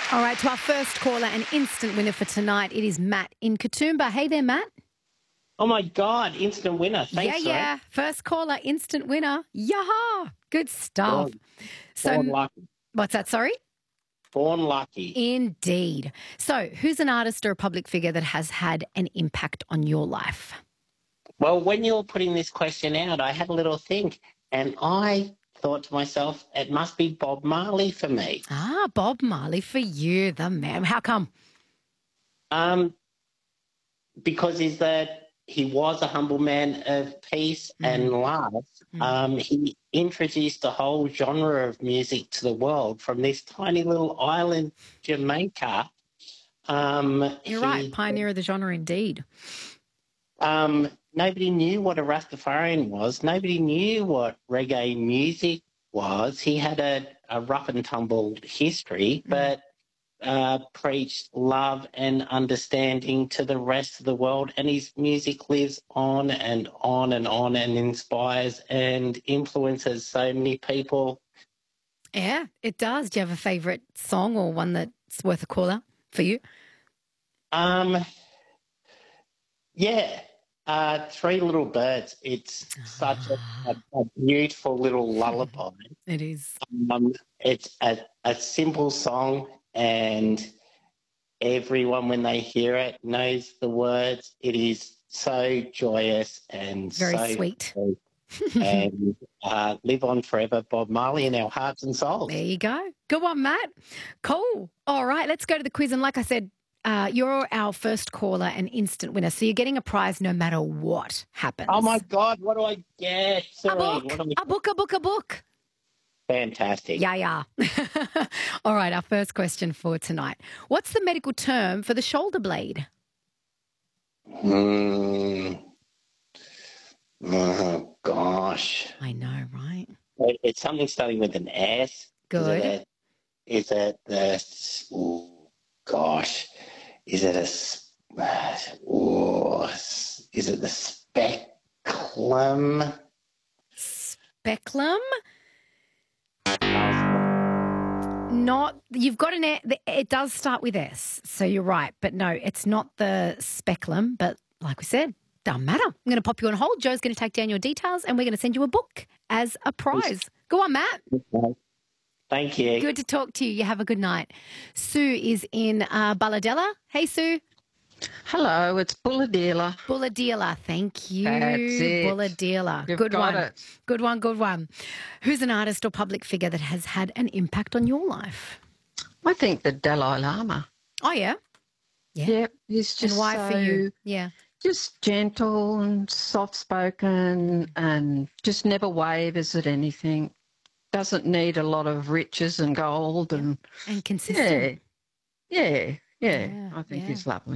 All right, to our first caller, an instant winner for tonight. It is Matt in Katoomba. Hey there, Matt. Oh, my God. Instant winner. Thanks, Yeah. First caller, instant winner. Yaha. Good stuff. Born, born So, lucky. what's that? Sorry? Born lucky. Indeed. So, who's an artist or a public figure that has had an impact on your life? Well, when you were putting this question out, I had a little think, and I thought to myself, it must be Bob Marley for me. Ah, Bob Marley for you, the man. How come? Um, because is that he was a humble man of peace and love. He introduced a whole genre of music to the world from this tiny little island, Jamaica. You're right. Pioneer of the genre indeed. Nobody knew what a Rastafarian was. Nobody knew what reggae music was. He had a rough and tumble history, but preached love and understanding to the rest of the world. And his music lives on and on and on and inspires and influences so many people. Yeah, it does. Do you have a favourite song or one that's worth a caller for you? Yeah. Three Little Birds. It's such a beautiful little lullaby. It is. It's a simple song, and everyone, when they hear it, knows the words. It is so joyous and Very so sweet. and live on forever, Bob Marley, in our hearts and souls. There you go. Good one, Matt. Cool. All right, let's go to the quiz. And like I said, you're our first caller and instant winner. So you're getting a prize no matter what happens. Oh, my God, what do I get? Sorry, A book. Fantastic. Yeah. All right, our first question for tonight. What's the medical term for the shoulder blade? Oh, gosh. I know, right? It's something starting with an S. Good. Is it the, oh, gosh, is it the speculum? Speculum? Not, you've got it does start with S, so you're right. But no, it's not the speculum, but like we said, doesn't matter. I'm going to pop you on hold. Joe's going to take down your details and we're going to send you a book as a prize. Go on, Matt. Thank you. Good to talk to you. You have a good night. Sue is in Balladella. Hey, Sue. Hello, it's Bulladila. Bulladila, thank you. That's it. Bulladila. You've Good got one. it. Good one. Who's an artist or public figure that has had an impact on your life? I think the Dalai Lama. Oh, yeah? Yep, he's just And why so, for you? Yeah. just gentle and soft-spoken and just never wavers at anything. Doesn't need a lot of riches and gold and And consistent. yeah. I think he's lovely.